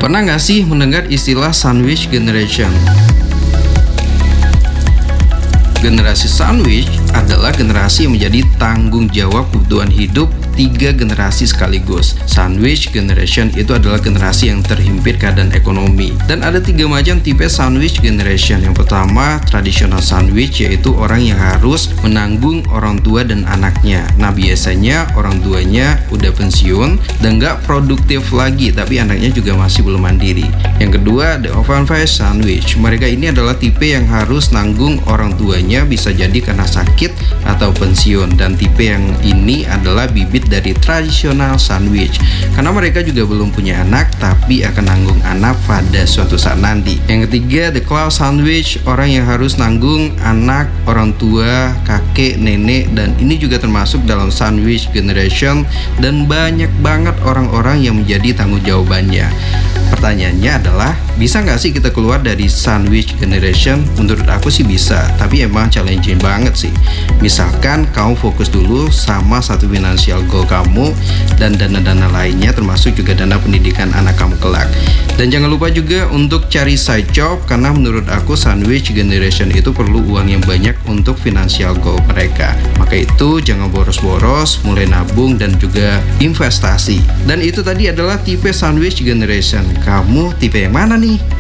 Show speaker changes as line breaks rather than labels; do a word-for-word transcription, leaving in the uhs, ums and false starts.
Pernah nggak sih mendengar istilah sandwich generation? Generasi sandwich adalah generasi yang menjadi tanggung jawab kebutuhan hidup tiga generasi sekaligus. Sandwich generation itu adalah generasi yang terhimpit keadaan ekonomi. Dan ada tiga macam tipe sandwich generation. Yang pertama, traditional sandwich, yaitu orang yang harus menanggung orang tua dan anaknya. Nah, biasanya orang tuanya udah pensiun dan nggak produktif lagi, tapi anaknya juga masih belum mandiri. Yang kedua, the orphan phase sandwich. Mereka ini adalah tipe yang harus nanggung orang tuanya, bisa jadi karena sakit atau pensiun. Dan tipe yang ini adalah bibit dari tradisional sandwich, karena mereka juga belum punya anak tapi akan nanggung anak pada suatu saat nanti. Yang ketiga, the cloud sandwich, orang yang harus nanggung anak, orang tua, kakek, nenek, dan ini juga termasuk dalam sandwich generation, dan banyak banget orang-orang yang menjadi tanggung jawabannya. Pertanyaannya adalah, bisa nggak sih kita keluar dari sandwich generation? Menurut aku sih bisa, tapi emang challenging banget sih. Misalkan kamu fokus dulu sama satu financial goal kamu dan dana-dana lainnya, termasuk juga dana pendidikan anak kamu kelak. Dan jangan lupa juga untuk cari side job, karena menurut aku sandwich generation itu perlu uang yang banyak untuk financial goal mereka. Maka itu jangan boros-boros, mulai nabung dan juga investasi. Dan itu tadi adalah tipe sandwich generation. Kamu tipe yang mana nih?